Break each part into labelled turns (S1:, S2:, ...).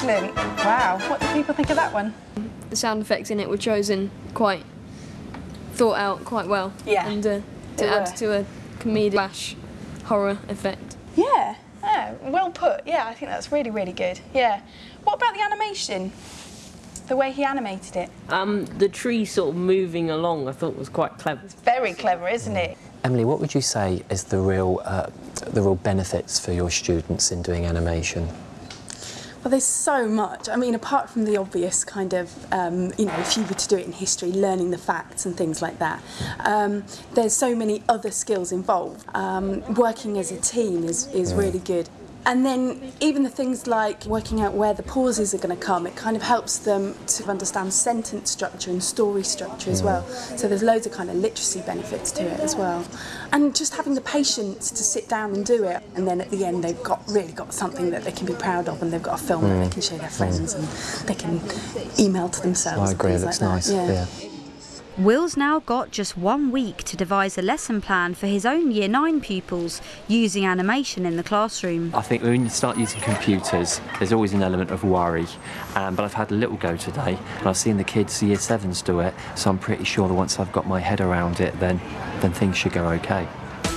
S1: Excellent. Wow. What do people think of that one?
S2: The sound effects in it were chosen quite thought out quite well.
S1: Yeah.
S2: And to add to a comedic / horror effect.
S1: Yeah. Yeah. Well put. Yeah, I think that's really, really good. Yeah. What about the animation? The way he animated it?
S3: The tree sort of moving along I thought was quite clever.
S1: It's very clever, isn't it?
S4: Emily, what would you say is the real benefits for your students in doing animation?
S5: Well, there's so much. I mean, apart from the obvious kind of, you know, if you were to do it in history, learning the facts and things like that, there's so many other skills involved. Working as a team is really good. And then even the things like working out where the pauses are going to come, it kind of helps them to understand sentence structure and story structure as well. So there's loads of kind of literacy benefits to it as well. And just having the patience to sit down and do it. And then at the end they've really got something that they can be proud of, and they've got a film that they can show their friends and they can email to themselves.
S4: I agree, that's
S5: like
S4: nice.
S5: That. Yeah.
S6: Will's now got just 1 week to devise a lesson plan for his own Year 9 pupils using animation in the classroom.
S7: I think when you start using computers, there's always an element of worry, but I've had a little go today and I've seen the kids, Year 7s, do it, so I'm pretty sure that once I've got my head around it, then things should go okay.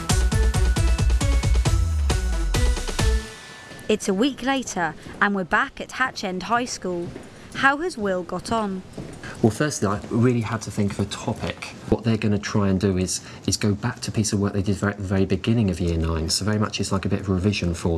S6: It's a week later and we're back at Hatch End High School. How has Will got on?
S4: Well, firstly, I really had to think of a topic. What they're going to try and do is go back to a piece of work they did at the very beginning of Year 9, so very much it's like a bit of a revision for them.